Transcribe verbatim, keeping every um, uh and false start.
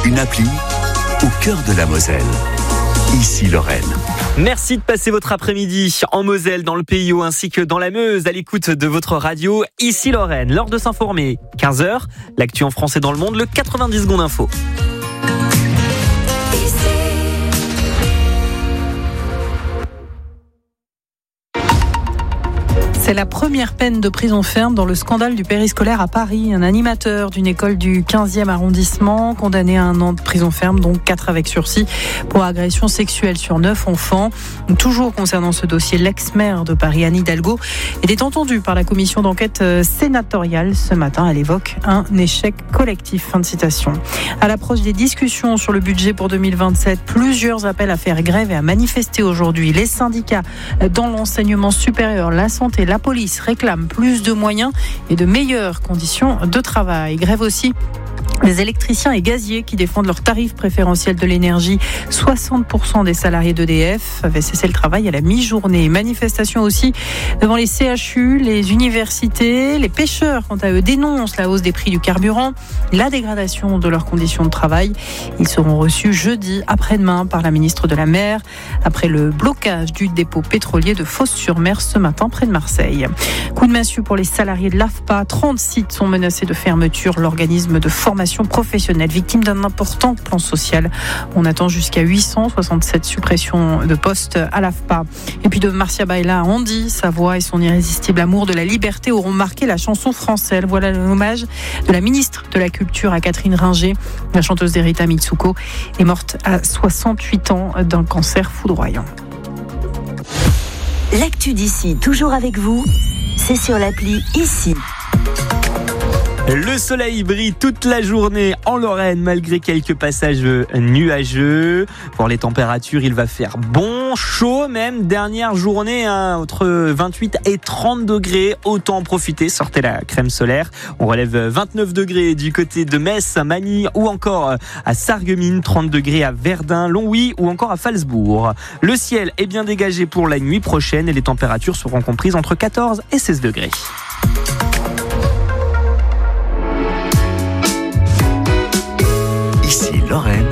une appli au cœur de la Moselle. Ici Lorraine. Merci de passer votre après-midi en Moselle, dans le P I O ainsi que dans la Meuse, à l'écoute de votre radio Ici Lorraine. L'heure de s'informer, quinze heures, l'actu en français dans le monde, le quatre-vingt-dix secondes info. C'est la première peine de prison ferme dans le scandale du périscolaire à Paris. Un animateur d'une école du quinzième arrondissement, condamné à un an de prison ferme, donc quatre avec sursis, pour agression sexuelle sur neuf enfants. Toujours concernant ce dossier, l'ex-maire de Paris, Anne Hidalgo, était entendue par la commission d'enquête sénatoriale. Ce matin, elle évoque un échec collectif. Fin de citation. À l'approche des discussions sur le budget pour deux mille vingt-sept, plusieurs appels à faire grève et à manifester aujourd'hui. Les syndicats dans l'enseignement supérieur, la santé, la police réclame plus de moyens et de meilleures conditions de travail. Grève aussi les électriciens et gaziers qui défendent leurs tarifs préférentiels de l'énergie. soixante pour cent des salariés d'E D F avaient cessé le travail à la mi-journée. Manifestation aussi devant les C H U, les universités. Les pêcheurs, quant à eux, dénoncent la hausse des prix du carburant, la dégradation de leurs conditions de travail. Ils seront reçus jeudi après-demain par la ministre de la Mer après le blocage du dépôt pétrolier de Fos-sur-Mer ce matin près de Marseille. Coup de massue pour les salariés de l'A F P A. trente sites sont menacés de fermeture. L'organisme de formation professionnelle, victime d'un important plan social. On attend jusqu'à huit cent soixante-sept suppressions de postes à l'A F P A. Et puis de Marcia Baila à Andy, sa voix et son irrésistible amour de la liberté auront marqué la chanson française. Voilà l'hommage de la ministre de la Culture à Catherine Ringer. La chanteuse d'Erita Mitsuko est morte à soixante-huit ans d'un cancer foudroyant. L'actu d'ici, toujours avec vous, c'est sur l'appli Ici. Le soleil brille toute la journée en Lorraine malgré quelques passages nuageux. Pour les températures, il va faire bon, chaud même. Dernière journée hein, entre vingt-huit et trente degrés. Autant en profiter, sortez la crème solaire. On relève vingt-neuf degrés du côté de Metz, Manille ou encore à Sarreguemines, trente degrés à Verdun, Longwy ou encore à Falsbourg. Le ciel est bien dégagé pour la nuit prochaine et les températures seront comprises entre quatorze et seize degrés. Ici Lorraine.